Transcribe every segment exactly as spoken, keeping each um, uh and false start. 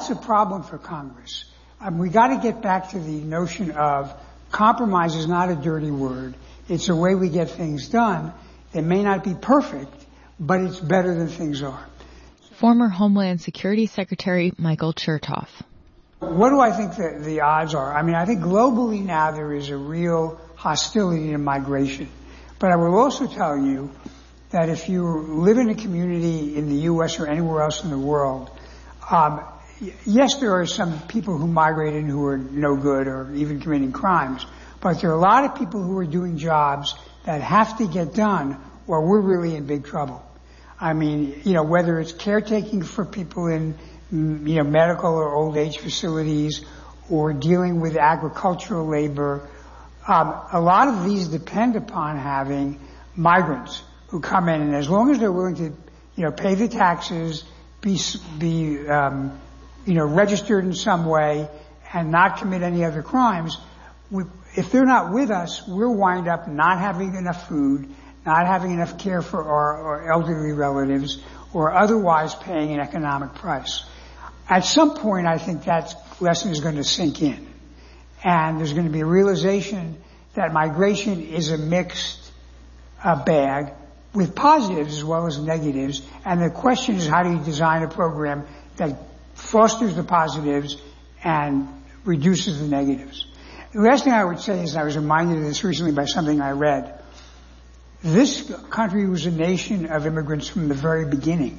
that's a problem for Congress. Um, we got to get back to the notion of compromise is not a dirty word. It's a way we get things done. They may not be perfect, but it's better than things are. Former Homeland Security Secretary Michael Chertoff. What do I think the, the odds are? I mean, I think globally now there is a real hostility to migration. But I will also tell you that if you live in a community in the U S or anywhere else in the world, um, yes, there are some people who migrate in who are no good or even committing crimes, but there are a lot of people who are doing jobs that have to get done or we're really in big trouble. I mean, you know, whether it's caretaking for people in, you know, medical or old age facilities or dealing with agricultural labor, um, a lot of these depend upon having migrants who come in, and as long as they're willing to, you know, pay the taxes, be, be, um, you know, registered in some way and not commit any other crimes, we, if they're not with us, we'll wind up not having enough food, not having enough care for our, our elderly relatives, or otherwise paying an economic price. At some point, I think that lesson is going to sink in. And there's going to be a realization that migration is a mixed uh, bag with positives as well as negatives. And the question is, how do you design a program that fosters the positives and reduces the negatives? The last thing I would say is, and I was reminded of this recently by something I read, this country was a nation of immigrants from the very beginning.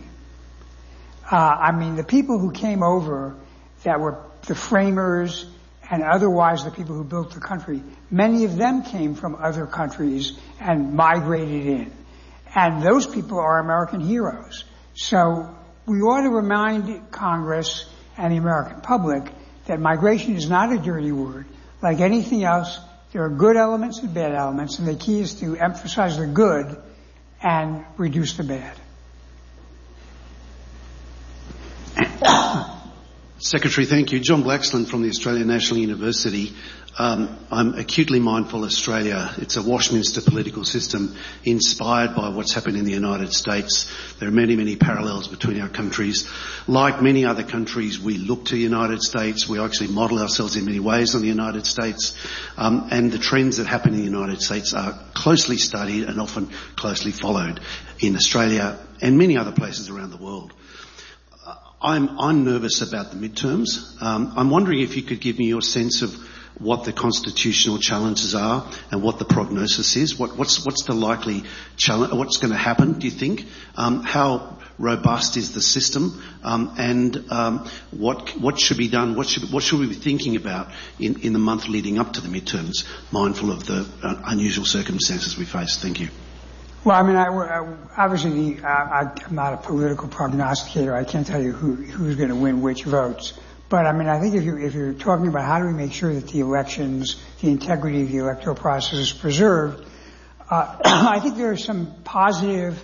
Uh, I mean, the people who came over that were the framers and otherwise the people who built the country, many of them came from other countries and migrated in. And those people are American heroes. So we ought to remind Congress and the American public that migration is not a dirty word. Like anything else, there are good elements and bad elements, and the key is to emphasize the good and reduce the bad. Secretary, thank you. John Blaxland from the Australian National University. Um, I'm acutely mindful Australia, it's a Westminster political system inspired by what's happened in the United States. There are many, many parallels between our countries. Like many other countries, we look to the United States. We actually model ourselves in many ways on the United States. Um, and the trends that happen in the United States are closely studied and often closely followed in Australia and many other places around the world. I'm, I'm nervous about the midterms. Um, I'm wondering if you could give me your sense of what the constitutional challenges are and what the prognosis is. What, what's, what's the likely challenge? What's going to happen, do you think? Um, how robust is the system? Um, and um, what, what should be done? What should, what should we be thinking about in, in the month leading up to the midterms, mindful of the uh, unusual circumstances we face? Thank you. Well, I mean, I, I, obviously, I, I'm not a political prognosticator. I can't tell you who, who's going to win which votes. But I mean, I think if, you, if you're talking about how do we make sure that the elections, the integrity of the electoral process is preserved, uh, I think there are some positive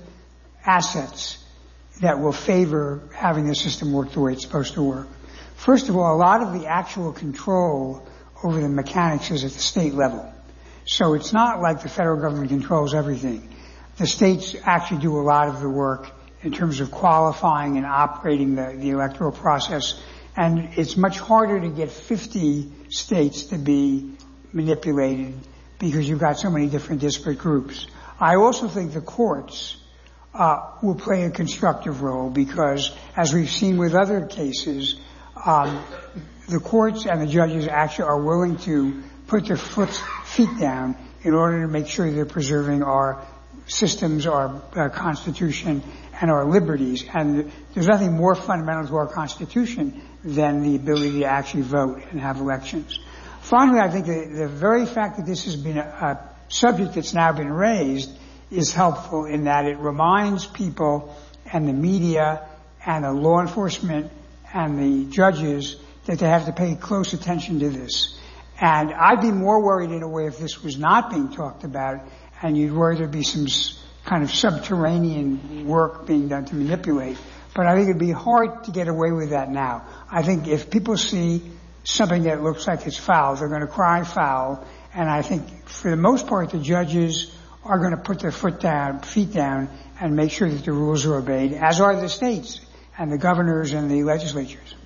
assets that will favor having the system work the way it's supposed to work. First of all, a lot of the actual control over the mechanics is at the state level. So it's not like the federal government controls everything. The states actually do a lot of the work in terms of qualifying and operating the, the electoral process. And it's much harder to get fifty states to be manipulated because you've got so many different disparate groups. I also think the courts uh, will play a constructive role because, as we've seen with other cases, um, the courts and the judges actually are willing to put their foot, feet down in order to make sure they're preserving our systems, our uh, Constitution, and our liberties. And there's nothing more fundamental to our Constitution than the ability to actually vote and have elections. Finally, I think the, the very fact that this has been a, a subject that's now been raised is helpful in that it reminds people and the media and the law enforcement and the judges that they have to pay close attention to this. And I'd be more worried in a way if this was not being talked about and you'd worry there'd be some kind of subterranean work being done to manipulate. But I think it'd be hard to get away with that now. I think if people see something that looks like it's foul, they're going to cry foul. And I think for the most part, the judges are going to put their foot down, feet down, and make sure that the rules are obeyed, as are the states and the governors and the legislatures.